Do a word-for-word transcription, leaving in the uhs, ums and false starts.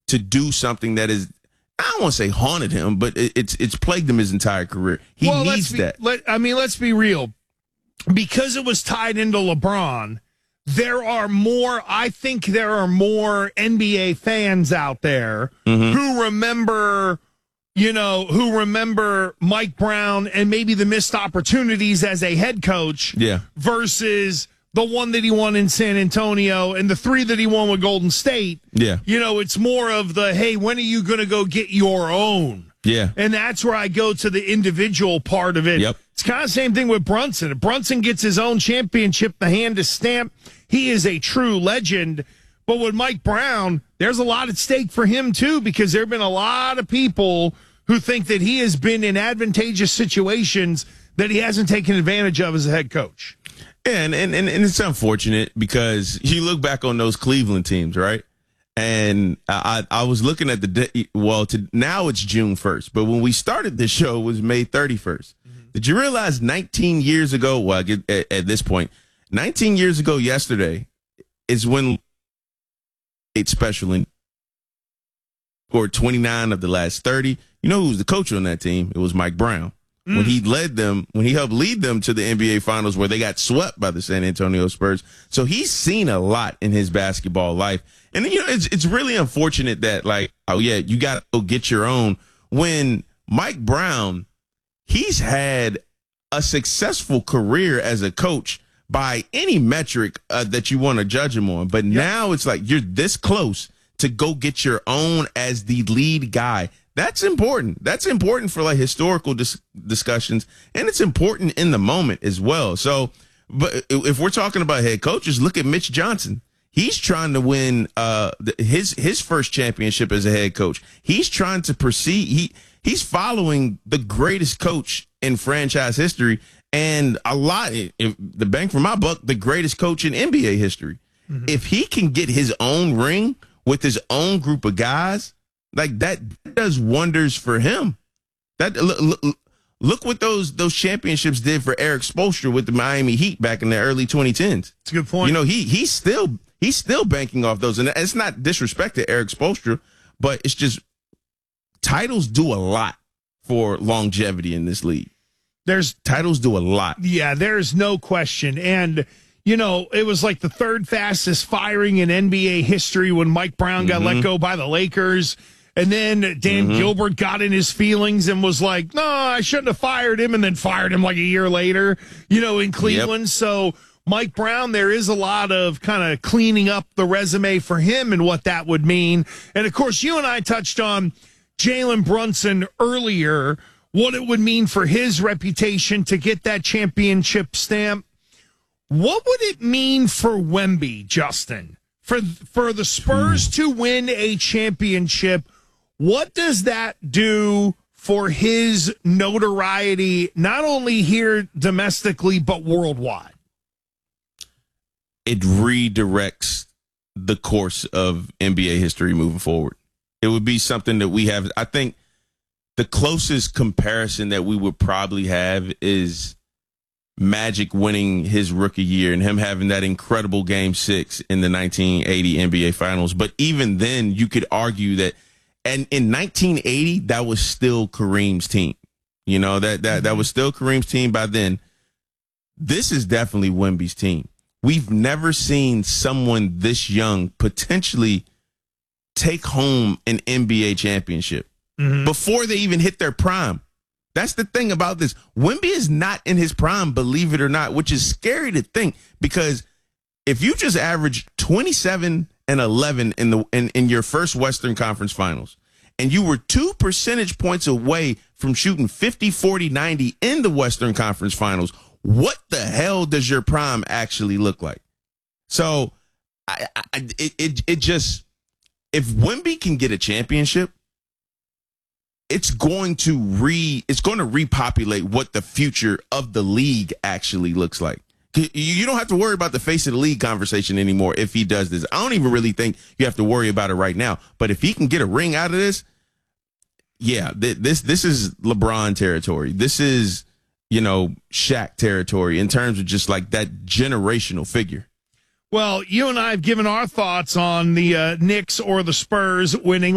to do something that is, I don't want to say haunted him, but it, it's it's plagued him his entire career. He well, needs be, that. Let, I mean, let's be real. Because it was tied into LeBron, there are more, I think there are more N B A fans out there mm-hmm. who remember, you know, who remember Mike Brown and maybe the missed opportunities as a head coach yeah. versus the one that he won in San Antonio and the three that he won with Golden State. Yeah. You know, it's more of the, hey, when are you going to go get your own? Yeah. And that's where I go to the individual part of it. Yep. It's kind of the same thing with Brunson. If Brunson gets his own championship, the hand to stamp, he is a true legend. But with Mike Brown, there's a lot at stake for him, too, because there have been a lot of people who think that he has been in advantageous situations that he hasn't taken advantage of as a head coach. And, and and and it's unfortunate because you look back on those Cleveland teams, right? And I I was looking at the day, well, to now it's June first, but when we started this show it was May thirty-first. Mm-hmm. Did you realize nineteen years ago? Well, at, at this point, nineteen years ago yesterday is when eight special and scored twenty-nine of the last thirty. You know who was the coach on that team? It was Mike Brown. When he led them, when he helped lead them to the N B A Finals where they got swept by the San Antonio Spurs. So he's seen a lot in his basketball life. And, you know, it's it's really unfortunate that, like, oh, yeah, you got to go get your own. When Mike Brown, he's had a successful career as a coach by any metric uh, that you want to judge him on. But yep. now it's like you're this close to go get your own as the lead guy. That's important. That's important for like historical dis- discussions, and it's important in the moment as well. So, but if we're talking about head coaches, look at Mitch Johnson. He's trying to win uh, his his first championship as a head coach. He's trying to proceed. He he's following the greatest coach in franchise history, and a lot. If the bang for my buck, the greatest coach in N B A history. Mm-hmm. If he can get his own ring with his own group of guys. Like that does wonders for him. That look, look, look what those those championships did for Eric Spoelstra with the Miami Heat back in the early twenty tens. That's a good point. You know, he he's still he's still banking off those, and it's not disrespect to Eric Spoelstra, but it's just titles do a lot for longevity in this league. There's titles do a lot. Yeah, there's no question, and. You know, it was like the third fastest firing in N B A history when Mike Brown got mm-hmm. let go by the Lakers. And then Dan mm-hmm. Gilbert got in his feelings and was like, no, I shouldn't have fired him, and then fired him like a year later, you know, in Cleveland. Yep. So Mike Brown, there is a lot of kind of cleaning up the resume for him and what that would mean. And, of course, you and I touched on Jalen Brunson earlier, what it would mean for his reputation to get that championship stamp. What would it mean for Wemby, Justin? For for the Spurs to win a championship, what does that do for his notoriety, not only here domestically, but worldwide? It redirects the course of N B A history moving forward. It would be something that we have. I think the closest comparison that we would probably have is Magic winning his rookie year and him having that incredible game six in the nineteen eighty N B A Finals. But even then, you could argue that, and in nineteen eighty, that was still Kareem's team. You know, that that that was still Kareem's team by then. This is definitely Wemby's team. We've never seen someone this young potentially take home an N B A championship mm-hmm. before they even hit their prime. That's the thing about this. Wemby is not in his prime, believe it or not, which is scary to think, because if you just average twenty-seven and eleven in the in, in your first Western Conference Finals, and you were two percentage points away from shooting fifty, forty, ninety in the Western Conference Finals, what the hell does your prime actually look like? So I, I, it, it, it just, if Wemby can get a championship, it's going to re it's going to repopulate what the future of the league actually looks like. You don't have to worry about the face of the league conversation anymore if he does this. I don't even really think you have to worry about it right now. But if he can get a ring out of this, yeah, th- this this is LeBron territory. This is, you know, Shaq territory in terms of just like that generational figure. Well, you and I have given our thoughts on the uh, Knicks or the Spurs winning.